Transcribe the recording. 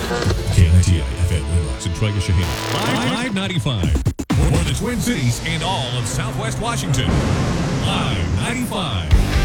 KNITI FM Windows and Trega Shaheen. Live 95 for the Twin Cities and all of Southwest Washington. Live 95.